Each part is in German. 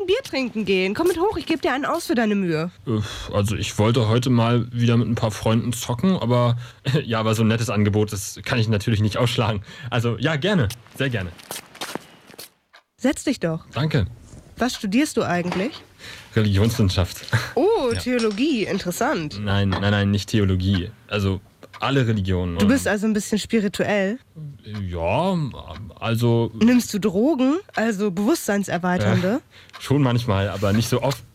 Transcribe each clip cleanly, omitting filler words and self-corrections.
Bier trinken gehen. Komm mit hoch, ich gebe dir einen aus für deine Mühe. Also ich wollte heute mal wieder mit ein paar Freunden zocken, aber aber so ein nettes Angebot, das kann ich natürlich nicht ausschlagen. Also ja, gerne, sehr gerne. Setz dich doch. Danke. Was studierst du eigentlich? Religionswissenschaft. Oh, ja. Theologie, interessant. Nein, nicht Theologie. Also alle Religionen. Du bist also ein bisschen spirituell? Ja, also... Nimmst du Drogen, also bewusstseinserweiternde? Schon manchmal, aber nicht so oft.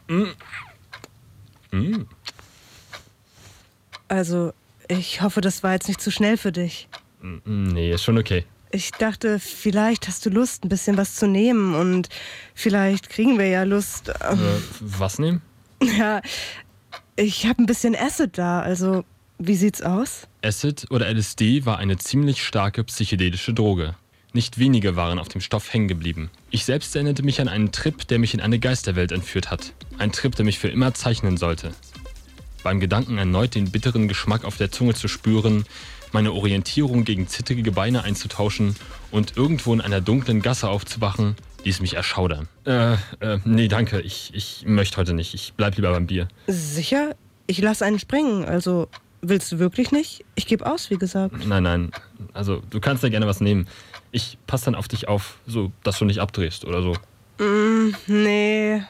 Also, ich hoffe, das war jetzt nicht zu schnell für dich. Nee, ist schon okay. Ich dachte, vielleicht hast du Lust, ein bisschen was zu nehmen und vielleicht kriegen wir ja Lust... Was nehmen? Ja, ich habe ein bisschen Acid da, also... Wie sieht's aus? Acid oder LSD war eine ziemlich starke psychedelische Droge. Nicht wenige waren auf dem Stoff hängen geblieben. Ich selbst erinnerte mich an einen Trip, der mich in eine Geisterwelt entführt hat. Ein Trip, der mich für immer zeichnen sollte. Beim Gedanken, erneut den bitteren Geschmack auf der Zunge zu spüren, meine Orientierung gegen zittrige Beine einzutauschen und irgendwo in einer dunklen Gasse aufzuwachen, ließ mich erschaudern. Nee, danke. Ich möchte heute nicht. Ich bleib lieber beim Bier. Sicher? Ich lasse einen springen, also... Willst du wirklich nicht? Ich gebe aus, wie gesagt. Nein. Also, du kannst ja gerne was nehmen. Ich passe dann auf dich auf, so dass du nicht abdrehst oder so. Nee.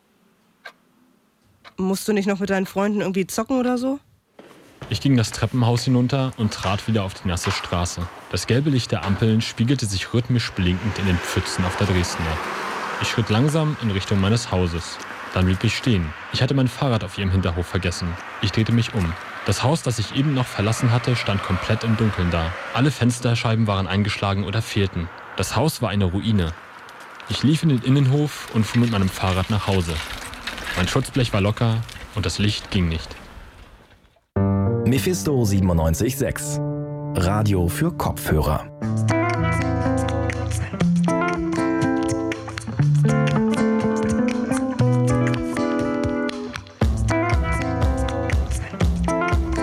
Musst du nicht noch mit deinen Freunden irgendwie zocken oder so? Ich ging das Treppenhaus hinunter und trat wieder auf die nasse Straße. Das gelbe Licht der Ampeln spiegelte sich rhythmisch blinkend in den Pfützen auf der Dresdner. Ich schritt langsam in Richtung meines Hauses. Dann blieb ich stehen. Ich hatte mein Fahrrad auf ihrem Hinterhof vergessen. Ich drehte mich um. Das Haus, das ich eben noch verlassen hatte, stand komplett im Dunkeln da. Alle Fensterscheiben waren eingeschlagen oder fehlten. Das Haus war eine Ruine. Ich lief in den Innenhof und fuhr mit meinem Fahrrad nach Hause. Mein Schutzblech war locker und das Licht ging nicht. Mephisto 97.6 Radio für Kopfhörer.